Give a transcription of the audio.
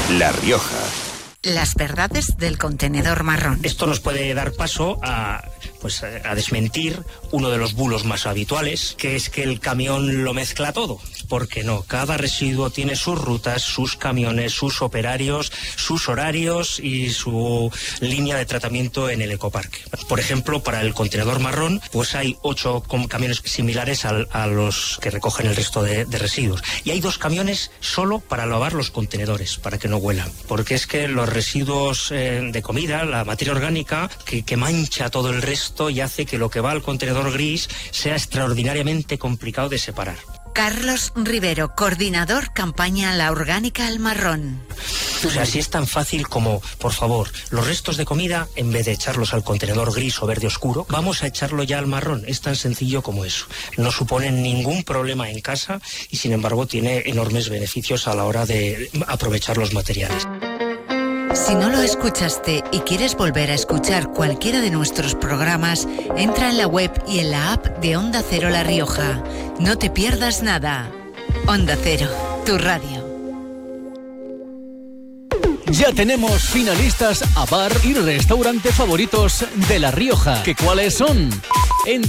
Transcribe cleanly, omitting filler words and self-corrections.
La Rioja. Las verdades del contenedor marrón. Esto nos puede dar paso a desmentir uno de los bulos más habituales, que es que el camión lo mezcla todo. Porque no, cada residuo tiene sus rutas, sus camiones, sus operarios, sus horarios y su línea de tratamiento en el ecoparque. Por ejemplo, para el contenedor marrón, pues hay 8 camiones similares a los que recogen el resto de residuos. Y hay 2 camiones solo para lavar los contenedores, para que no huelan. Porque es que los residuos de comida, la materia orgánica, que mancha todo el resto y hace que lo que va al contenedor gris sea extraordinariamente complicado de separar. Carlos Rivero, coordinador campaña La Orgánica al Marrón. O sea, si es tan fácil como, por favor, los restos de comida, en vez de echarlos al contenedor gris o verde oscuro, vamos a echarlo ya al marrón. Es tan sencillo como eso. No supone ningún problema en casa y, sin embargo, tiene enormes beneficios a la hora de aprovechar los materiales. Si no lo escuchaste y quieres volver a escuchar cualquiera de nuestros programas, entra en la web y en la app de Onda Cero La Rioja. No te pierdas nada. Onda Cero, tu radio. Ya tenemos finalistas a bar y restaurante favoritos de La Rioja. ¿Qué cuáles son?